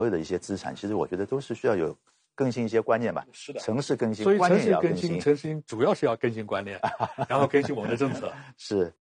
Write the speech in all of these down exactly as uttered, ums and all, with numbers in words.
所有的一些资产，其实我觉得都是需要有更新一些观念吧。 是的， 城市更新， 所以城市更观念也要更新。 新，城市更新主要是要更新观念，然后更新我们的政策。 是。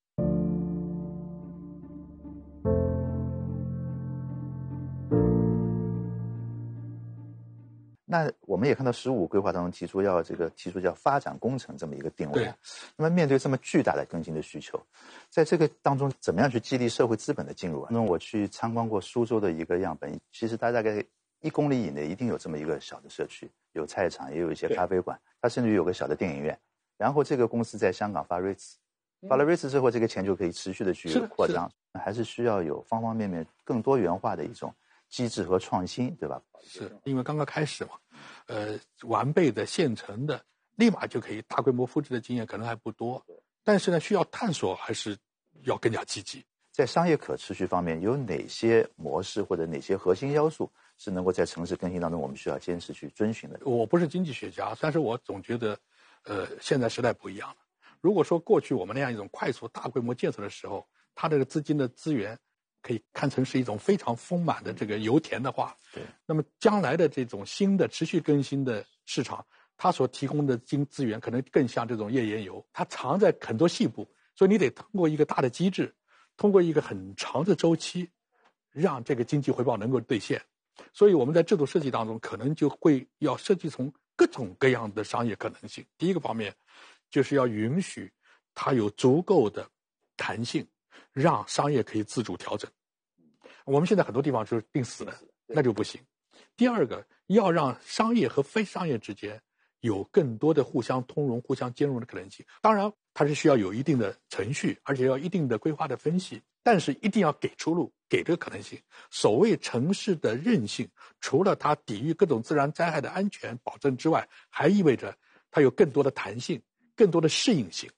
那我们也看到十五规划当中提出要这个提出叫发展工程这么一个定位啊。那么面对这么巨大的更新的需求，在这个当中怎么样去激励社会资本的进入啊？那我去参观过苏州的一个样本，其实它大概一公里以内一定有这么一个小的社区，有菜场，也有一些咖啡馆，它甚至于有个小的电影院。然后这个公司在香港发 REITs， 发了 REITs 之后，这个钱就可以持续的去扩张，还是需要有方方面面更多元化的一种机制和创新，对吧？ 是因为刚刚开始嘛，呃，完备的现成的立马就可以大规模复制的经验可能还不多，但是呢，需要探索还是要更加积极。 在商业可持续方面，有哪些模式或者哪些核心要素是能够在城市更新当中我们需要坚持去遵循的？ 我不是经济学家，但是我总觉得，呃，现在时代不一样了。如果说过去我们那样一种快速大规模建设的时候，它这个资金的资源可以看成是一种非常丰满的这个油田的话， 对， 那么将来的这种新的持续更新的市场，它所提供的金资源可能更像这种页岩油，它藏在很多细部，所以你得通过一个大的机制，通过一个很长的周期，让这个经济回报能够兑现。所以我们在制度设计当中，可能就会要设计从各种各样的商业可能性。第一个方面，就是要允许它有足够的弹性，让商业可以自主调整。我们现在很多地方就是定死的，那就不行。第二个，要让商业和非商业之间有更多的互相通融、互相兼容的可能性。当然，它是需要有一定的程序，而且要一定的规划的分析，但是一定要给出路，给这个可能性。所谓城市的韧性，除了它抵御各种自然灾害的安全保证之外，还意味着它有更多的弹性，更多的适应性。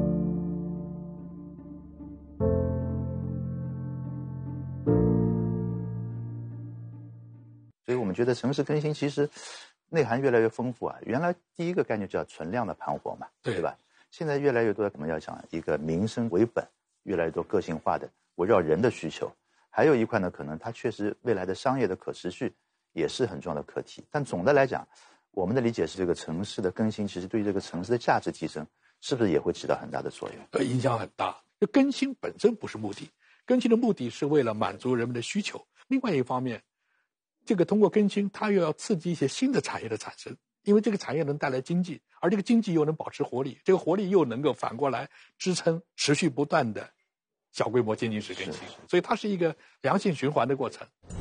所以我们觉得城市更新其实内涵越来越丰富啊。原来第一个概念叫存量的盘活嘛， 对, 对吧？现在越来越多我们要讲一个民生为本，越来越多个性化的围绕人的需求。还有一块呢，可能它确实未来的商业的可持续也是很重要的课题。但总的来讲，我们的理解是这个城市的更新其实对于这个城市的价值提升是不是也会起到很大的作用？ 呃，影响很大。这更新本身不是目的，更新的目的是为了满足人们的需求。另外一方面，这个通过更新，它又要刺激一些新的产业的产生，因为这个产业能带来经济，而这个经济又能保持活力，这个活力又能够反过来支撑持续不断的小规模渐进式更新，所以它是一个良性循环的过程。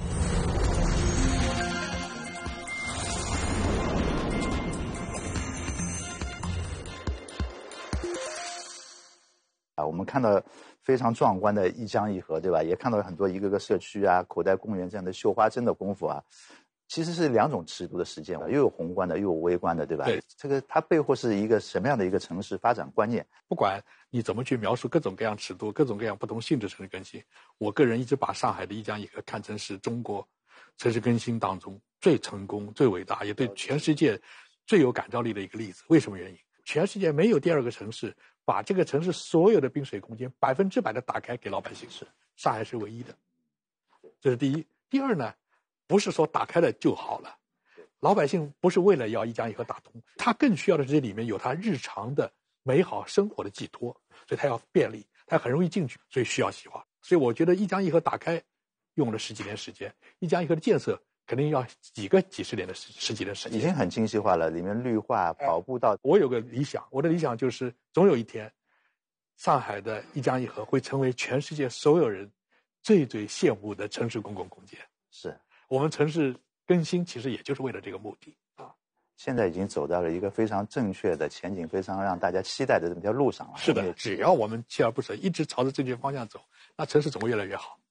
啊，我们看到非常壮观的一江一河，对吧？也看到很多一个个社区啊、口袋公园这样的绣花针的功夫啊，其实是两种尺度的实践，又有宏观的，又有微观的，对吧？ 对， 这个它背后是一个什么样的一个城市发展观念？ 不管你怎么去描述各种各样尺度、各种各样不同性质城市更新，我个人一直把上海的一江一河看成是中国城市更新当中最成功、最伟大，也对全世界最有感召力的一个例子。为什么原因？全世界没有第二个城市把这个城市所有的滨水空间百分之百的打开给老百姓，是上海是唯一的。这是第一。第二呢，不是说打开了就好了，老百姓不是为了要一江一河打通，他更需要的是这里面有他日常的美好生活的寄托，所以他要便利，他很容易进去，所以需要细化。所以我觉得一江一河打开用了十几年时间，一江一河的建设肯定要几个几十年的十十几年时间， 已经很精细化了，里面绿化、跑步道。 我有个理想，我的理想就是总有一天，上海的一江一河会成为全世界所有人最最羡慕的城市公共空间。 是我们城市更新其实也就是为了这个目的啊。 现在已经走到了一个非常正确的前景，非常让大家期待的这么条路上了。 是的，只要我们锲而不舍，一直朝着正确方向走，那城市总会越来越好。